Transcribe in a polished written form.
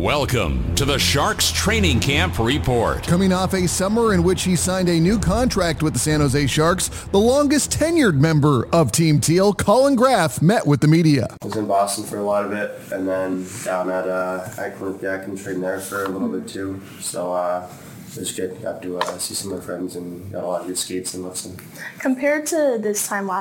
Welcome to the Sharks Training Camp Report. Coming off a summer in which he signed a new contract with the San Jose Sharks, the longest tenured member of Team Teal, Colin Graff, met with the media. I was in Boston for a lot of it, and then down at Ackland trained there for a little bit too. So it was good. Got to see some of my friends and got a lot of good skates and lifts. Compared to this time last